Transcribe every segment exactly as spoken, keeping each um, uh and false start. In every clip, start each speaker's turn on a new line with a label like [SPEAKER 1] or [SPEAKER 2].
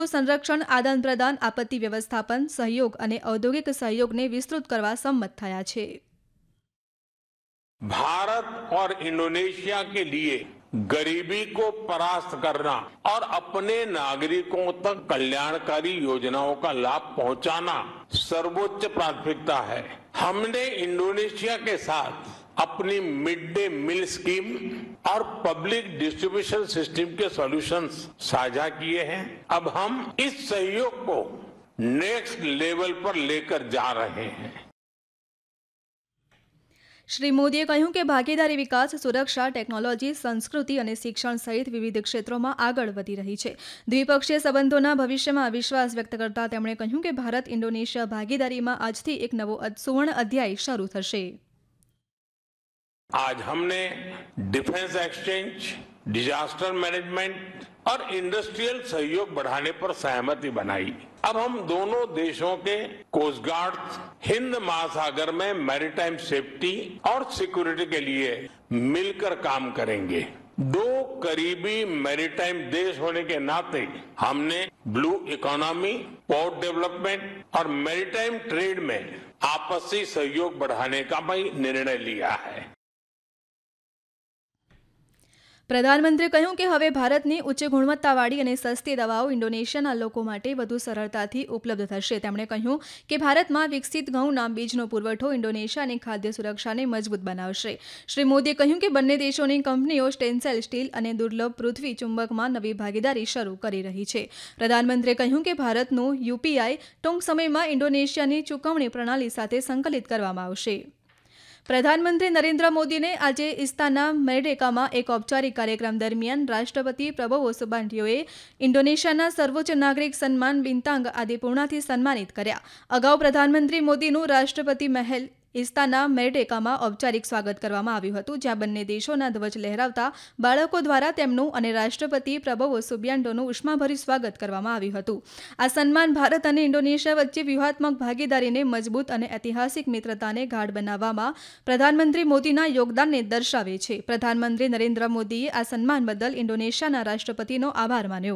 [SPEAKER 1] સંરક્ષણ, આદાન પ્રદાન, આપત્તિ વ્યવસ્થાપન, સહયોગ અને ઔદ્યોગિક સહયોગને વિસ્તૃત કરવા સંમત થયા છે.
[SPEAKER 2] भारत और इंडोनेशिया के लिए गरीबी को परास्त करना और अपने नागरिकों तक कल्याणकारी योजनाओं का लाभ पहुंचाना सर्वोच्च प्राथमिकता है. हमने इंडोनेशिया के साथ अपनी मिड डे मील स्कीम और पब्लिक डिस्ट्रीब्यूशन सिस्टम के सॉल्यूशंस साझा किए हैं. अब हम इस सहयोग को नेक्स्ट लेवल पर लेकर जा रहे हैं.
[SPEAKER 1] શ્રી મોદીએ કહ્યું કે ભાગીદારી વિકાસ, સુરક્ષા, ટેકનોલોજી, સંસ્કૃતિ અને શિક્ષણ સહિત વિવિધ ક્ષેત્રોમાં આગળ વધી રહી છે. દ્વિપક્ષીય સંબંધોના ભવિષ્યમાં વિશ્વાસ વ્યક્ત કરતા તેમણે કહ્યું કે ભારત ઇન્ડોનેશિયા ભાગીદારીમાં આજથી એક નવો સુવર્ણ અધ્યાય શરૂ થશે.
[SPEAKER 2] आज हमने डिफेंस एक्सचेंज, डिजास्टर मैनेजमेंट और इंडस्ट्रियल सहयोग बढ़ाने पर सहमति बनाई. अब हम दोनों देशों के कोस्ट गार्ड हिंद महासागर में मैरीटाइम सेफ्टी और सिक्योरिटी के लिए मिलकर काम करेंगे. दो करीबी मैरीटाइम देश होने के नाते हमने ब्लू इकोनॉमी, पोर्ट डेवलपमेंट और मैरीटाइम ट्रेड में आपसी सहयोग बढ़ाने का भी निर्णय लिया है.
[SPEAKER 1] પ્રધાનમંત્રીએ કહ્યું કે હવે ભારતની ઉચ્ચ ગુણવત્તાવાળી અને સસ્તી દવાઓ ઇન્ડોનેશિયાના લોકો માટે વધુ સરળતાથી ઉપલબ્ધ થશે. તેમણે કહ્યું કે ભારતમાં વિકસિત ઘઉંના બીજનો પુરવઠો ઇન્ડોનેશિયાની ખાદ્ય સુરક્ષાને મજબૂત બનાવશે. શ્રી મોદીએ કહ્યું કે બંને દેશોની કંપનીઓ સ્ટેન્સેલ સ્ટીલ અને દુર્લભ પૃથ્વી ચુંબકમાં નવી ભાગીદારી શરૂ કરી રહી છે. પ્રધાનમંત્રીએ કહ્યું કે ભારતનું યુપીઆઈ ટૂંક સમયમાં ઇન્ડોનેશિયાની ચૂકવણી પ્રણાલી સાથે સંકલિત કરવામાં આવશે. પ્રધાનમંત્રી નરેન્દ્ર મોદીને આજે ઇસ્તાના મેરડેકામાં એક ઔપચારિક કાર્યક્રમ દરમિયાન રાષ્ટ્રપતિ પ્રબોવો સુબાન્ટિયોએ ઇન્ડોનેશિયાના સર્વોચ્ચ નાગરિક સન્માન બિન્તાંગ આદિપૂર્ણાથી સન્માનિત કર્યા. અગાઉ પ્રધાનમંત્રી મોદીનું રાષ્ટ્રપતિ મહેલ ઇસ્તાના મેરડેકામાં ઔપચારિક સ્વાગત કરવામાં આવ્યું હતું, જ્યાં બંને દેશોના ધ્વજ લહેરાવતા બાળકો દ્વારા તેમનું અને રાષ્ટ્રપતિ પ્રબોવો સુબિયાન્ટોનું ઉષ્માભર્યું સ્વાગત કરવામાં આવ્યું હતું. આ સન્માન ભારત અને ઇન્ડોનેશિયા વચ્ચે વ્યૂહાત્મક ભાગીદારીને મજબૂત અને ઐતિહાસિક મિત્રતાને ગાઢ બનાવવામાં પ્રધાનમંત્રી મોદીના યોગદાનને દર્શાવે છે. પ્રધાનમંત્રી નરેન્દ્ર મોદીએ આ સન્માન બદલ ઇન્ડોનેશિયાના રાષ્ટ્રપતિનો આભાર માન્યો.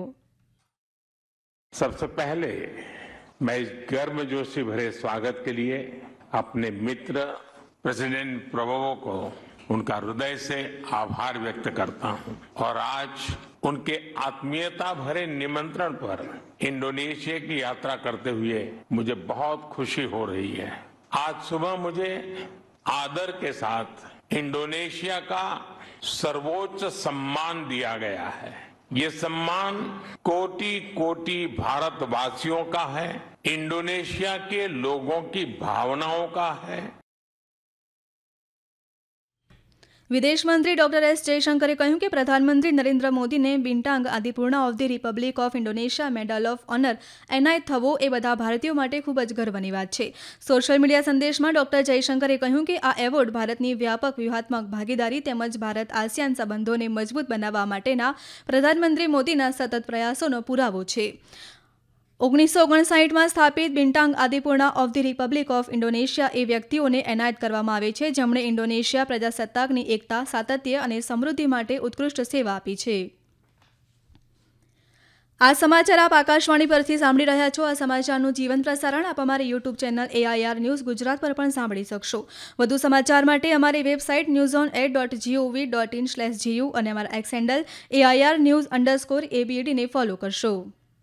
[SPEAKER 2] सबसे पहले मैं इस गर्मजोशी भरे स्वागत के लिए अपने मित्र प्रेसिडेंट प्रबोवो को उनका हृदय से आभार व्यक्त करता हूं और आज उनके आत्मीयता भरे निमंत्रण पर इंडोनेशिया की यात्रा करते हुए मुझे बहुत खुशी हो रही है. आज सुबह मुझे आदर के साथ इंडोनेशिया का सर्वोच्च सम्मान दिया गया है. ये सम्मान कोटि कोटि भारतवासियों का है, इंडोनेशिया के लोगों की भावनाओं का है.
[SPEAKER 1] વિદેશ મંત્રી ડોક્ટર એસ જયશંકરે કહ્યું કે પ્રધાનમંત્રી નરેન્દ્ર મોદીને બિન્ટાંગ આદિપૂર્ણા of the Republic of Indonesia medal of honour એનાયત થવો એ બધા ભારતીયો માટે ખૂબ જ ગર્વની વાત છે. સોશિયલ મીડિયા સંદેશમાં ડોક્ટર જયશંકરે કહ્યું કે આ એવોર્ડ ભારતની વ્યાપક વ્યૂહાત્મક ભાગીદારી તેમજ ભારત આસિયાન સંબંધોને મજબૂત બનાવવા માટેના પ્રધાનમંત્રી મોદીના સતત પ્રયાસોનો પુરાવો છે. ઓગણીસો ઓગણસાઠમાં સ્થાપિત બિન્ટાંગ આદિપૂર્ણા of the Republic of Indonesia એ વ્યક્તિઓને એનાયત કરવામાં આવે છે જેમણે ઇન્ડોનેશિયા પ્રજાસત્તાકની એકતા, સાતત્ય અને સમૃદ્ધિ માટે ઉત્કૃષ્ટ સેવા આપી છે. આ સમાચાર આપ આકાશવાણી પરથી સાંભળી રહ્યા છો. આ સમાચારનું જીવન પ્રસારણ આપ અમારી YouTube channel AIR news Gujarat પર પણ સાંભળી શકશો. વધુ સમાચાર માટે અમારી website news on air dot GOV dot in slash GU અને અમારા x handle AIR news underscore એબીએડીને follow કરશો.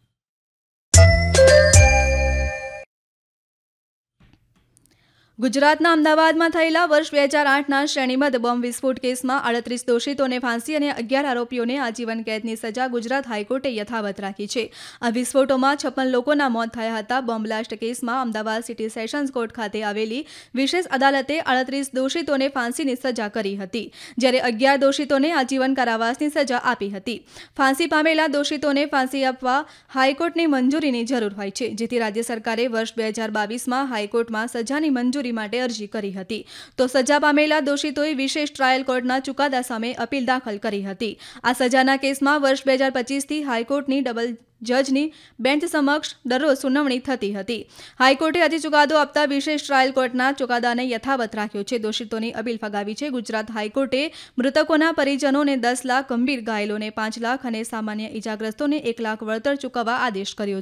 [SPEAKER 1] ગુજરાતના અમદાવાદમાં થયેલા વર્ષ બે હજાર આઠના શ્રેણીબદ્ધ બોમ્બ વિસ્ફોટ કેસમાં આડત્રીસ દોષિતોને ફાંસી અને અગિયાર આરોપીઓને આજીવન કેદની સજા ગુજરાત હાઈકોર્ટે યથાવત રાખી છે. આ વિસ્ફોટોમાં છપ્પન લોકોના મોત થયા હતા. બોમ્બ બ્લાસ્ટ કેસમાં અમદાવાદ સિટી સેશન્સ કોર્ટ ખાતે આવેલી વિશેષ અદાલતે આડત્રીસ દોષિતોને ફાંસીની સજા કરી હતી, જ્યારે અગિયાર દોષિતોને આજીવન કારાવાસની સજા આપી હતી. ફાંસી પામેલા દોષિતોને ફાંસી આપવા હાઈકોર્ટની મંજૂરીની જરૂર હોય છે, જેથી રાજ્ય સરકારે વર્ષ બે હજાર બાવીસમાં હાઈકોર્ટમાં સજાની મંજૂરી મંજૂરી માટે અરજી કરી હતી તો સજા પામેલા દોષિતોએ વિશેષ ટ્રાયલ કોર્ટના ચુકાદા સામે અપીલ દાખલ કરી હતી। આ સજાના કેસમાં વર્ષ બે હજાર પચીસથી હાઈકોર્ટની ડબલ જજની બેન્ચ સમક્ષ દરરોજ સુનાવણી થતી હતી। હાઈકોર્ટે આજે ચુકાદો આપતા વિશેષ ટ્રાયલ કોર્ટના ચુકાદાને યથાવત રાખ્યો છે। દોષિતોની અપીલ ફગાવી છે। ગુજરાત હાઈકોર્ટે મૃતકોના પરિજનોને દસ લાખ, ગંભીર ઘાયલોને પાંચ લાખ અને સામાન્ય ઈજાગ્રસ્તોને એક લાખ વળતર ચૂકવવા આદેશ કર્યો